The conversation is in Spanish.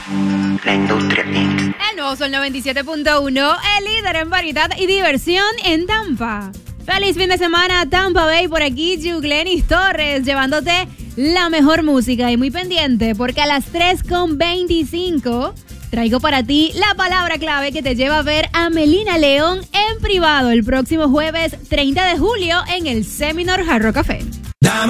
La Industria Pink. El nuevo Sol 97.1, el líder en variedad y diversión en Tampa. Feliz fin de semana, Tampa Bay. Por aquí, Yuglenis Torres, llevándote la mejor música. Y muy pendiente, porque a las 3:25 traigo para ti la palabra clave que te lleva a ver a Melina León en privado el próximo jueves 30 de julio en el Seminole Hard Rock Café.